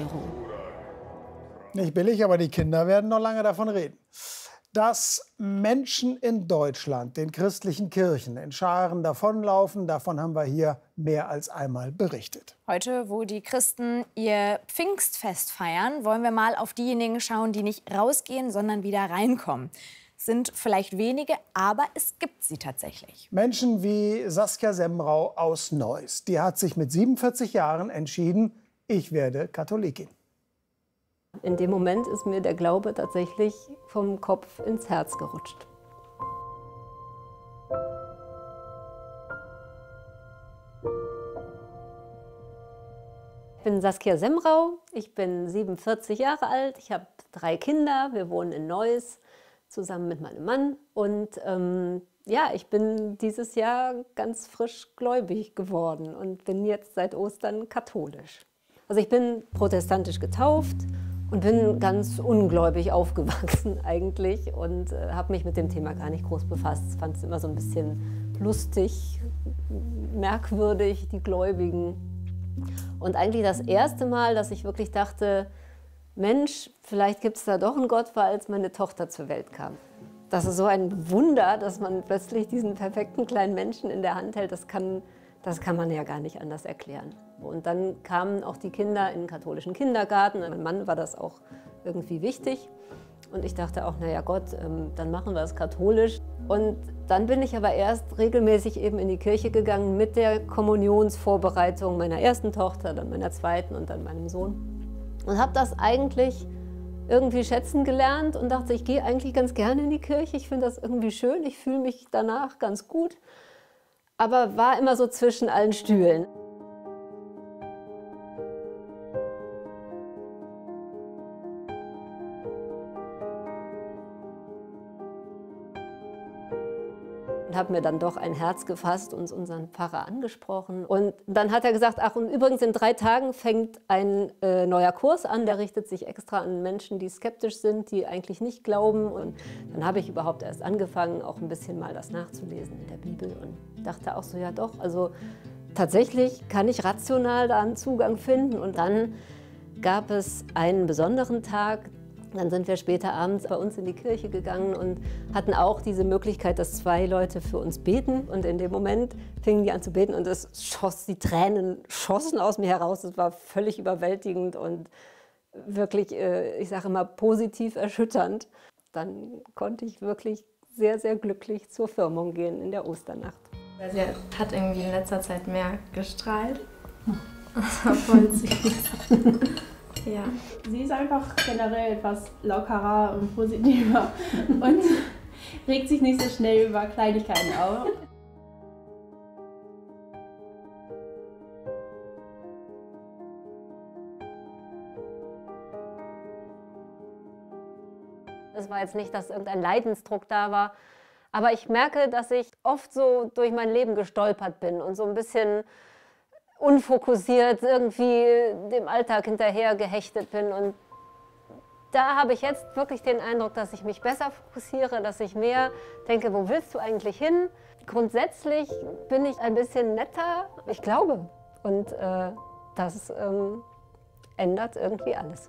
Nicht billig, aber die Kinder werden noch lange davon reden. Dass Menschen in Deutschland den christlichen Kirchen in Scharen davonlaufen, davon haben wir hier mehr als einmal berichtet. Heute, wo die Christen ihr Pfingstfest feiern, wollen wir mal auf diejenigen schauen, die nicht rausgehen, sondern wieder reinkommen. Sind vielleicht wenige, aber es gibt sie tatsächlich. Menschen wie Saskia Semrau aus Neuss. Die hat sich mit 47 Jahren entschieden, ich werde Katholikin. In dem Moment ist mir der Glaube tatsächlich vom Kopf ins Herz gerutscht. Ich bin Saskia Semrau, ich bin 47 Jahre alt, ich habe 3 Kinder, wir wohnen in Neuss zusammen mit meinem Mann und ja, ich bin dieses Jahr ganz frisch gläubig geworden und bin jetzt seit Ostern katholisch. Also ich bin protestantisch getauft und bin ganz ungläubig aufgewachsen eigentlich und habe mich mit dem Thema gar nicht groß befasst. Fand es immer so ein bisschen lustig, merkwürdig, die Gläubigen. Und eigentlich das erste Mal, dass ich wirklich dachte, Mensch, vielleicht gibt es da doch einen Gott, war, als meine Tochter zur Welt kam. Das ist so ein Wunder, dass man plötzlich diesen perfekten kleinen Menschen in der Hand hält. Das kann man ja gar nicht anders erklären. Und dann kamen auch die Kinder in den katholischen Kindergarten. Mein Mann war das auch irgendwie wichtig. Und ich dachte auch, naja Gott, dann machen wir es katholisch. Und dann bin ich aber erst regelmäßig eben in die Kirche gegangen mit der Kommunionsvorbereitung meiner ersten Tochter, dann meiner zweiten und dann meinem Sohn. Und habe das eigentlich irgendwie schätzen gelernt und dachte, ich gehe eigentlich ganz gerne in die Kirche. Ich finde das irgendwie schön, ich fühle mich danach ganz gut. Aber war immer so zwischen allen Stühlen. Habe mir dann doch ein Herz gefasst und unseren Pfarrer angesprochen. Und dann hat er gesagt, ach und übrigens in 3 Tagen fängt ein neuer Kurs an, der richtet sich extra an Menschen, die skeptisch sind, die eigentlich nicht glauben. Und dann habe ich überhaupt erst angefangen, auch ein bisschen mal das nachzulesen in der Bibel und dachte auch so, ja doch, also tatsächlich kann ich rational da einen Zugang finden. Und dann gab es einen besonderen Tag. Dann sind wir später abends bei uns in die Kirche gegangen und hatten auch diese Möglichkeit, dass 2 Leute für uns beten. Und in dem Moment fingen die an zu beten und die Tränen schossen aus mir heraus. Es war völlig überwältigend und wirklich, ich sage immer, positiv erschütternd. Dann konnte ich wirklich sehr, sehr glücklich zur Firmung gehen in der Osternacht. Sie hat irgendwie in letzter Zeit mehr gestrahlt. Das war voll süß. Ja. Sie ist einfach generell etwas lockerer und positiver und regt sich nicht so schnell über Kleinigkeiten auf. Es war jetzt nicht, dass irgendein Leidensdruck da war, aber ich merke, dass ich oft so durch mein Leben gestolpert bin und so ein bisschen unfokussiert irgendwie dem Alltag hinterher gehechtet bin. Und da habe ich jetzt wirklich den Eindruck, dass ich mich besser fokussiere, dass ich mehr denke, wo willst du eigentlich hin? Grundsätzlich bin ich ein bisschen netter, ich glaube. Und das ändert irgendwie alles.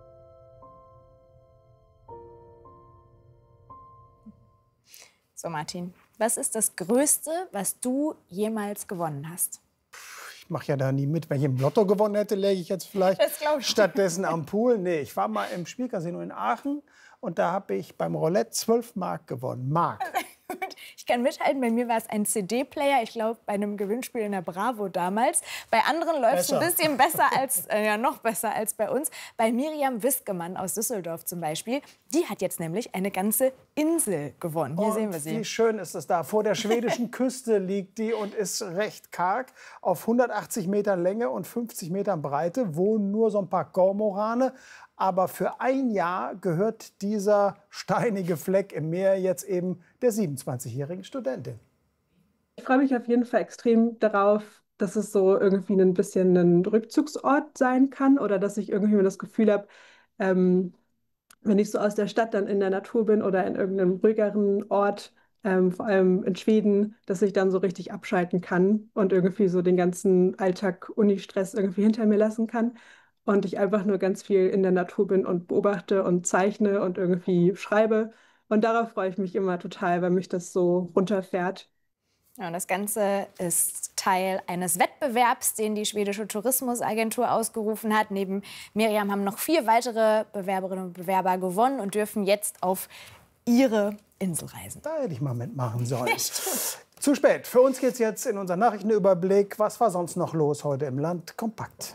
So Martin, was ist das Größte, was du jemals gewonnen hast? Ich mache ja da nie mit. Wenn ich im Lotto gewonnen hätte, läge ich jetzt vielleicht stattdessen am Pool. Nee, ich war mal im Spielcasino in Aachen und da habe ich beim Roulette 12 Mark gewonnen. Mark. Ich kann mithalten, bei mir war es ein CD-Player, ich glaube bei einem Gewinnspiel in der Bravo damals. Bei anderen läuft es ein bisschen besser als, noch besser als bei uns. Bei Miriam Wiskemann aus Düsseldorf zum Beispiel, die hat jetzt nämlich eine ganze Insel gewonnen. Hier sehen wir sie. Wie schön ist es da. Vor der schwedischen Küste liegt die und ist recht karg. Auf 180 Metern Länge und 50 Metern Breite wohnen nur so ein paar Kormorane. Aber für ein Jahr gehört dieser steinige Fleck im Meer jetzt eben der 27-jährigen Studentin. Ich freue mich auf jeden Fall extrem darauf, dass es so irgendwie ein bisschen ein Rückzugsort sein kann oder dass ich irgendwie das Gefühl habe, wenn ich so aus der Stadt dann in der Natur bin oder in irgendeinem ruhigeren Ort, vor allem in Schweden, dass ich dann so richtig abschalten kann und irgendwie so den ganzen Alltag, Uni-Stress irgendwie hinter mir lassen kann. Und ich einfach nur ganz viel in der Natur bin und beobachte und zeichne und irgendwie schreibe. Und darauf freue ich mich immer total, weil mich das so runterfährt. Ja, und das Ganze ist Teil eines Wettbewerbs, den die schwedische Tourismusagentur ausgerufen hat. Neben Miriam haben noch 4 weitere Bewerberinnen und Bewerber gewonnen und dürfen jetzt auf ihre Insel reisen. Da hätte ich mal mitmachen sollen. Zu spät. Für uns geht es jetzt in unseren Nachrichtenüberblick. Was war sonst noch los heute im Land? Kompakt.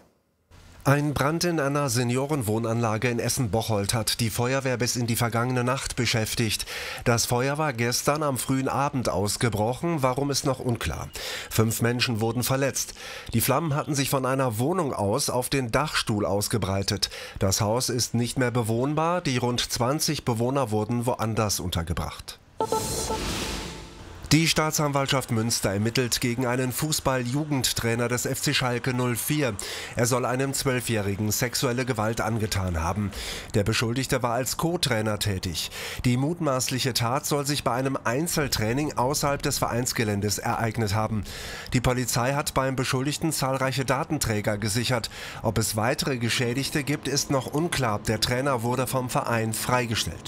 Ein Brand in einer Seniorenwohnanlage in Essen-Bocholt hat die Feuerwehr bis in die vergangene Nacht beschäftigt. Das Feuer war gestern am frühen Abend ausgebrochen, warum ist noch unklar. 5 Menschen wurden verletzt. Die Flammen hatten sich von einer Wohnung aus auf den Dachstuhl ausgebreitet. Das Haus ist nicht mehr bewohnbar, die rund 20 Bewohner wurden woanders untergebracht. Die Staatsanwaltschaft Münster ermittelt gegen einen Fußball-Jugendtrainer des FC Schalke 04. Er soll einem 12-Jährigen sexuelle Gewalt angetan haben. Der Beschuldigte war als Co-Trainer tätig. Die mutmaßliche Tat soll sich bei einem Einzeltraining außerhalb des Vereinsgeländes ereignet haben. Die Polizei hat beim Beschuldigten zahlreiche Datenträger gesichert. Ob es weitere Geschädigte gibt, ist noch unklar. Der Trainer wurde vom Verein freigestellt.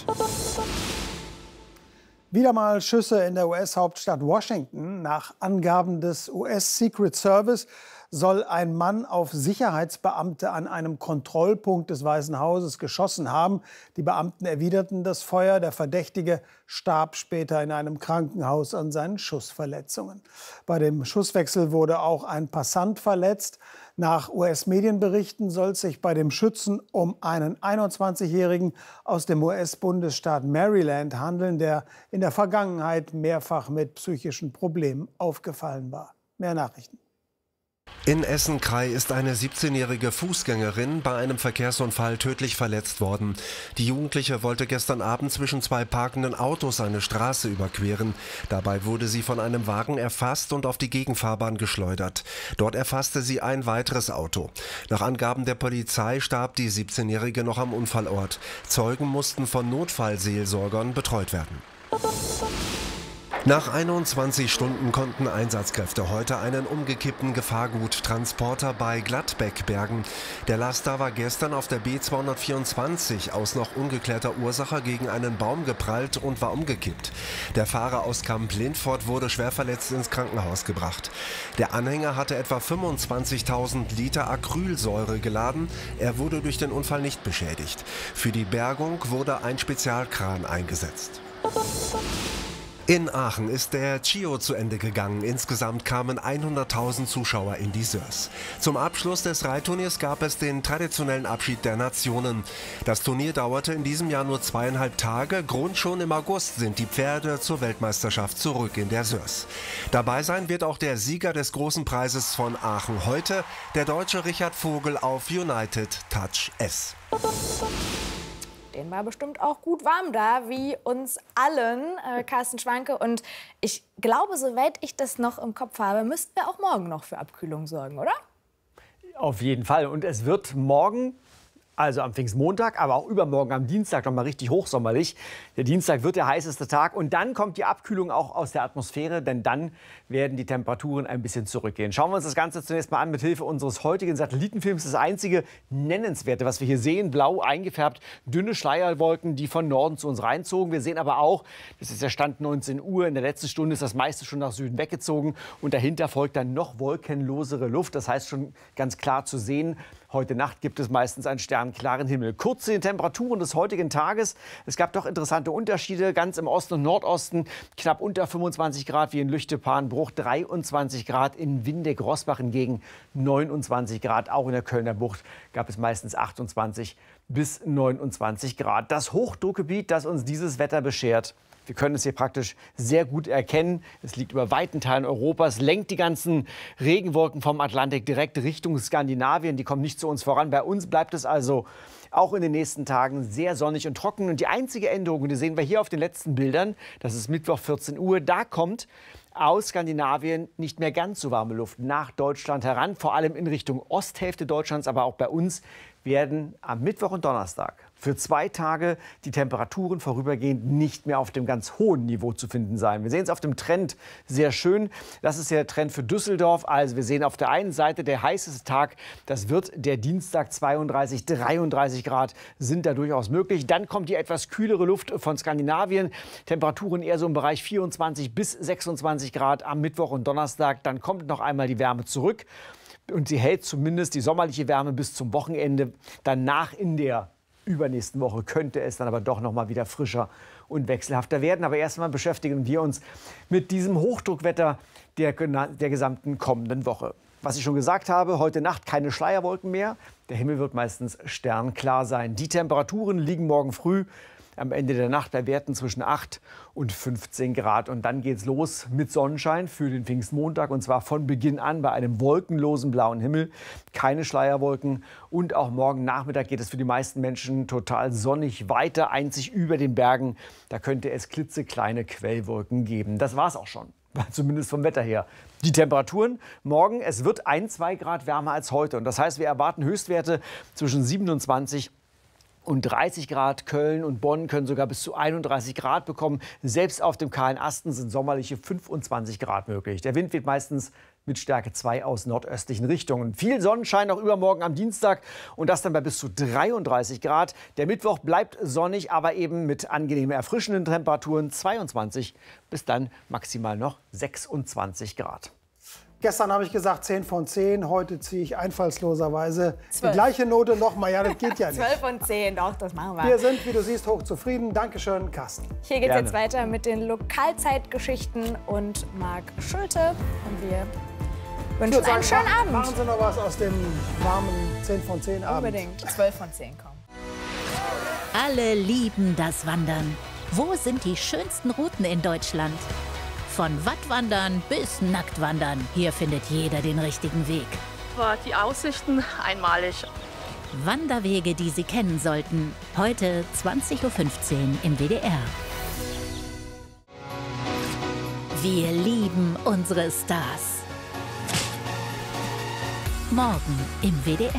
Wieder mal Schüsse in der US-Hauptstadt Washington. Nach Angaben des US-Secret Service soll ein Mann auf Sicherheitsbeamte an einem Kontrollpunkt des Weißen Hauses geschossen haben. Die Beamten erwiderten das Feuer. Der Verdächtige starb später in einem Krankenhaus an seinen Schussverletzungen. Bei dem Schusswechsel wurde auch ein Passant verletzt. Nach US-Medienberichten soll es sich bei dem Schützen um einen 21-Jährigen aus dem US-Bundesstaat Maryland handeln, der in der Vergangenheit mehrfach mit psychischen Problemen aufgefallen war. Mehr Nachrichten. In Essen-Krei ist eine 17-jährige Fußgängerin bei einem Verkehrsunfall tödlich verletzt worden. Die Jugendliche wollte gestern Abend zwischen zwei parkenden Autos eine Straße überqueren. Dabei wurde sie von einem Wagen erfasst und auf die Gegenfahrbahn geschleudert. Dort erfasste sie ein weiteres Auto. Nach Angaben der Polizei starb die 17-jährige noch am Unfallort. Zeugen mussten von Notfallseelsorgern betreut werden. Nach 21 Stunden konnten Einsatzkräfte heute einen umgekippten Gefahrguttransporter bei Gladbeck bergen. Der Laster war gestern auf der B224 aus noch ungeklärter Ursache gegen einen Baum geprallt und war umgekippt. Der Fahrer aus Kamp-Lindfort wurde schwer verletzt ins Krankenhaus gebracht. Der Anhänger hatte etwa 25.000 Liter Acrylsäure geladen. Er wurde durch den Unfall nicht beschädigt. Für die Bergung wurde ein Spezialkran eingesetzt. In Aachen ist der Chio zu Ende gegangen. Insgesamt kamen 100.000 Zuschauer in die Sörs. Zum Abschluss des Reitturniers gab es den traditionellen Abschied der Nationen. Das Turnier dauerte in diesem Jahr nur 2,5 Tage. Grund: schon im August sind die Pferde zur Weltmeisterschaft zurück in der Sörs. Dabei sein wird auch der Sieger des großen Preises von Aachen heute, der Deutsche Richard Vogel auf United Touch S. Den war bestimmt auch gut warm da, wie uns allen, Carsten Schwanke. Und ich glaube, soweit ich das noch im Kopf habe, müssten wir auch morgen noch für Abkühlung sorgen, oder? Auf jeden Fall. Und es wird morgen, also am Pfingstmontag, aber auch übermorgen am Dienstag noch mal richtig hochsommerlich. Der Dienstag wird der heißeste Tag und dann kommt die Abkühlung auch aus der Atmosphäre, denn dann werden die Temperaturen ein bisschen zurückgehen. Schauen wir uns das Ganze zunächst mal an mit Hilfe unseres heutigen Satellitenfilms. Das einzige Nennenswerte, was wir hier sehen, blau eingefärbt, dünne Schleierwolken, die von Norden zu uns reinzogen. Wir sehen aber auch, das ist der Stand 19 Uhr, in der letzten Stunde ist das meiste schon nach Süden weggezogen und dahinter folgt dann noch wolkenlosere Luft. Das heißt schon ganz klar zu sehen, heute Nacht gibt es meistens einen sternklaren Himmel. Kurz zu den Temperaturen des heutigen Tages. Es gab doch interessante Unterschiede. Ganz im Osten und Nordosten knapp unter 25 Grad wie in Lüchte-Pahnbruch, 23 Grad in Windeck-Roßbach, hingegen 29 Grad. Auch in der Kölner Bucht gab es meistens 28 bis 29 Grad. Das Hochdruckgebiet, das uns dieses Wetter beschert, wir können es hier praktisch sehr gut erkennen. Es liegt über weiten Teilen Europas, lenkt die ganzen Regenwolken vom Atlantik direkt Richtung Skandinavien. Die kommen nicht zu uns voran. Bei uns bleibt es also auch in den nächsten Tagen sehr sonnig und trocken. Und die einzige Änderung, und die sehen wir hier auf den letzten Bildern, das ist Mittwoch 14 Uhr, da kommt aus Skandinavien nicht mehr ganz so warme Luft nach Deutschland heran, vor allem in Richtung Osthälfte Deutschlands, aber auch bei uns werden am Mittwoch und Donnerstag für 2 Tage die Temperaturen vorübergehend nicht mehr auf dem ganz hohen Niveau zu finden sein. Wir sehen es auf dem Trend sehr schön. Das ist der Trend für Düsseldorf. Also wir sehen auf der einen Seite der heißeste Tag, das wird der Dienstag, 32, 33 Grad sind da durchaus möglich. Dann kommt die etwas kühlere Luft von Skandinavien. Temperaturen eher so im Bereich 24 bis 26 Grad am Mittwoch und Donnerstag. Dann kommt noch einmal die Wärme zurück. Und sie hält zumindest die sommerliche Wärme bis zum Wochenende. Danach in der übernächsten Woche könnte es dann aber doch noch mal wieder frischer und wechselhafter werden. Aber erstmal beschäftigen wir uns mit diesem Hochdruckwetter der gesamten kommenden Woche. Was ich schon gesagt habe, heute Nacht keine Schleierwolken mehr. Der Himmel wird meistens sternklar sein. Die Temperaturen liegen morgen früh am Ende der Nacht bei Werten zwischen 8 und 15 Grad. Und dann geht's los mit Sonnenschein für den Pfingstmontag. Und zwar von Beginn an bei einem wolkenlosen blauen Himmel. Keine Schleierwolken. Und auch morgen Nachmittag geht es für die meisten Menschen total sonnig weiter. Einzig über den Bergen, da könnte es klitzekleine Quellwolken geben. Das war's auch schon. Zumindest vom Wetter her. Die Temperaturen morgen, es wird 1-2 Grad wärmer als heute. Und das heißt, wir erwarten Höchstwerte zwischen 27 und 30 Grad. Köln und Bonn können sogar bis zu 31 Grad bekommen. Selbst auf dem kahlen Asten sind sommerliche 25 Grad möglich. Der Wind weht meistens mit Stärke 2 aus nordöstlichen Richtungen. Viel Sonnenschein auch übermorgen am Dienstag und das dann bei bis zu 33 Grad. Der Mittwoch bleibt sonnig, aber eben mit angenehm erfrischenden Temperaturen 22 bis dann maximal noch 26 Grad. Gestern habe ich gesagt 10 von 10, heute ziehe ich einfallsloserweise 12. die gleiche Note nochmal. Ja, das geht ja nicht. 12 von 10, doch, das machen wir. Wir sind, wie du siehst, hochzufrieden. Dankeschön, Carsten. Hier geht es jetzt weiter mit den Lokalzeitgeschichten und Marc Schulte. Und wir wünschen einen schönen Abend. Machen Sie noch was aus dem warmen 10 von 10 Abend. Unbedingt. 12 von 10 kommen. Alle lieben das Wandern. Wo sind die schönsten Routen in Deutschland? Von Wattwandern bis Nacktwandern. Hier findet jeder den richtigen Weg. Die Aussichten einmalig. Wanderwege, die Sie kennen sollten. Heute 20:15 Uhr im WDR. Wir lieben unsere Stars. Morgen im WDR.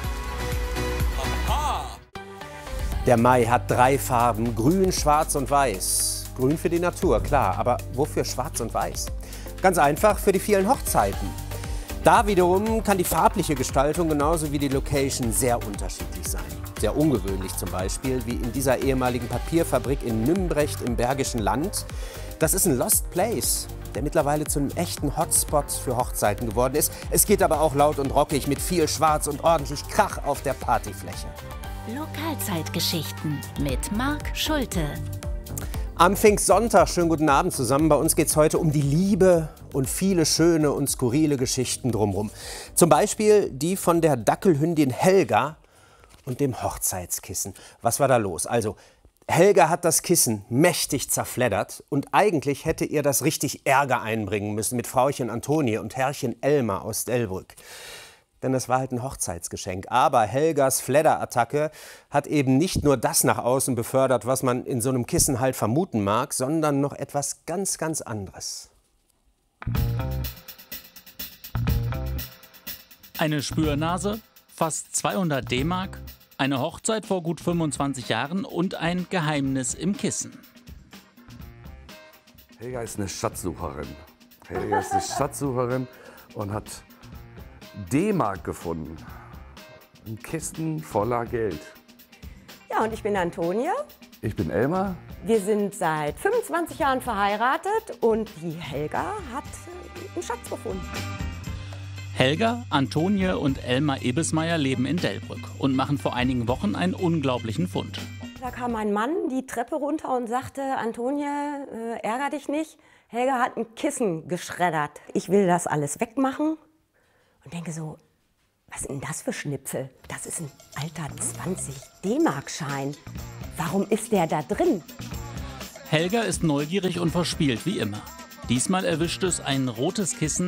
Der Mai hat 3 Farben, grün, schwarz und weiß. Grün für die Natur, klar, aber wofür schwarz und weiß? Ganz einfach, für die vielen Hochzeiten. Da wiederum kann die farbliche Gestaltung genauso wie die Location sehr unterschiedlich sein. Sehr ungewöhnlich zum Beispiel, wie in dieser ehemaligen Papierfabrik in Nümbrecht im Bergischen Land. Das ist ein Lost Place, der mittlerweile zu einem echten Hotspot für Hochzeiten geworden ist. Es geht aber auch laut und rockig mit viel Schwarz und ordentlich Krach auf der Partyfläche. Lokalzeitgeschichten mit Marc Schulte. Am Pfingstsonntag, schönen guten Abend zusammen. Bei uns geht es heute um die Liebe und viele schöne und skurrile Geschichten drumherum. Zum Beispiel die von der Dackelhündin Helga und dem Hochzeitskissen. Was war da los? Also, Helga hat das Kissen mächtig zerfleddert und eigentlich hätte ihr das richtig Ärger einbringen müssen mit Frauchen Antonie und Herrchen Elmar aus Delbrück. Denn das war halt ein Hochzeitsgeschenk. Aber Helgas Fledderattacke hat eben nicht nur das nach außen befördert, was man in so einem Kissen halt vermuten mag, sondern noch etwas ganz, ganz anderes. Eine Spürnase, fast 200 D-Mark, eine Hochzeit vor gut 25 Jahren und ein Geheimnis im Kissen. Helga ist eine Schatzsucherin. Helga ist eine Schatzsucherin und hat D-Mark gefunden. Ein Kisten voller Geld. Ja, und ich bin Antonia. Ich bin Elmar. Wir sind seit 25 Jahren verheiratet und die Helga hat einen Schatz gefunden. Helga, Antonie und Elmar Ebesmeier leben in Delbrück und machen vor einigen Wochen einen unglaublichen Fund. Da kam ein Mann die Treppe runter und sagte, Antonie, ärger dich nicht, Helga hat ein Kissen geschreddert. Ich will das alles wegmachen. Und denke so, was ist denn das für Schnipsel? Das ist ein alter 20 D-Mark-Schein. Warum ist der da drin? Helga ist neugierig und verspielt wie immer. Diesmal erwischt es ein rotes Kissen